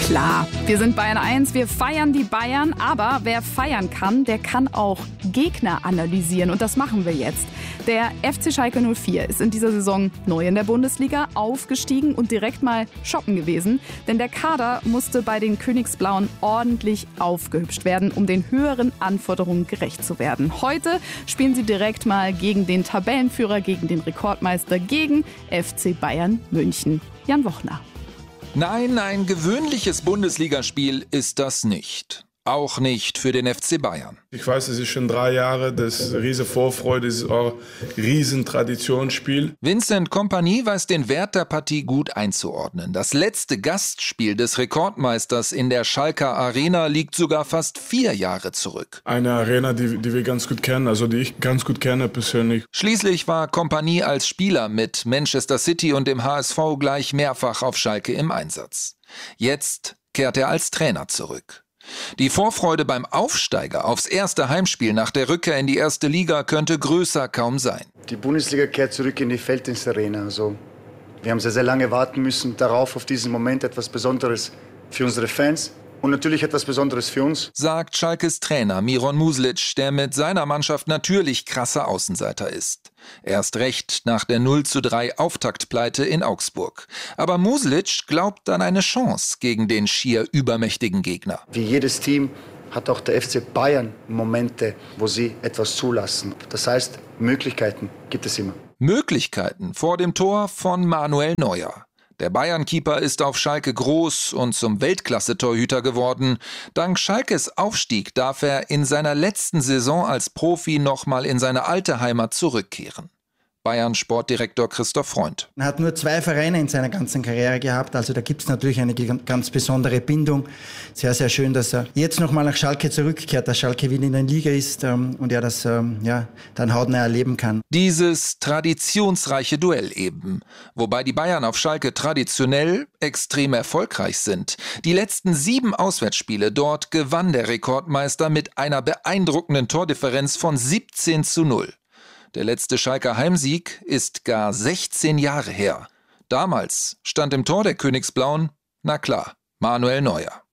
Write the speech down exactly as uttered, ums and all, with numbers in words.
Klar, wir sind Bayern eins, wir feiern die Bayern, aber wer feiern kann, der kann auch Gegner analysieren und das machen wir jetzt. Der F C Schalke null vier ist in dieser Saison neu in der Bundesliga, aufgestiegen und direkt mal shoppen gewesen, denn der Kader musste bei den Königsblauen ordentlich aufgehübscht werden, um den höheren Anforderungen gerecht zu werden. Heute spielen sie direkt mal gegen den Tabellenführer, gegen den Rekordmeister, gegen F C Bayern München. Jan Wochner. Nein, ein gewöhnliches Bundesligaspiel ist das nicht. Auch nicht für den F C Bayern. Ich weiß, es ist schon drei Jahre, das ist riesen Vorfreude, das ist auch ein riesen Traditionsspiel. Vincent Kompany weiß den Wert der Partie gut einzuordnen. Das letzte Gastspiel des Rekordmeisters in der Schalker Arena liegt sogar fast vier Jahre zurück. Eine Arena, die, die wir ganz gut kennen, also die ich ganz gut kenne persönlich. Schließlich war Kompany als Spieler mit Manchester City und dem H S V gleich mehrfach auf Schalke im Einsatz. Jetzt kehrt er als Trainer zurück. Die Vorfreude beim Aufsteiger aufs erste Heimspiel nach der Rückkehr in die erste Liga könnte größer kaum sein. Die Bundesliga kehrt zurück in die Felddienstarena. Also, wir haben sehr, sehr lange warten müssen darauf, auf diesen Moment, etwas Besonderes für unsere Fans. Und natürlich etwas Besonderes für uns, sagt Schalkes Trainer Miron Muslic, der mit seiner Mannschaft natürlich krasser Außenseiter ist. Erst recht nach der null zu drei Auftaktpleite in Augsburg. Aber Muslic glaubt an eine Chance gegen den schier übermächtigen Gegner. Wie jedes Team hat auch der F C Bayern Momente, wo sie etwas zulassen. Das heißt, Möglichkeiten gibt es immer. Möglichkeiten vor dem Tor von Manuel Neuer. Der Bayern-Keeper ist auf Schalke groß und zum Weltklasse-Torhüter geworden. Dank Schalkes Aufstieg darf er in seiner letzten Saison als Profi nochmal in seine alte Heimat zurückkehren. Bayern-Sportdirektor Christoph Freund. Er hat nur zwei Vereine in seiner ganzen Karriere gehabt, also da gibt es natürlich eine ganz besondere Bindung. Sehr, sehr schön, dass er jetzt nochmal nach Schalke zurückkehrt, dass Schalke wieder in der Liga ist ähm, und er das ähm, ja, dann hautnah erleben kann. Dieses traditionsreiche Duell eben, wobei die Bayern auf Schalke traditionell extrem erfolgreich sind. Die letzten sieben Auswärtsspiele dort gewann der Rekordmeister mit einer beeindruckenden Tordifferenz von siebzehn zu null. Der letzte Schalker Heimsieg ist gar sechzehn Jahre her. Damals stand im Tor der Königsblauen, na klar, Manuel Neuer.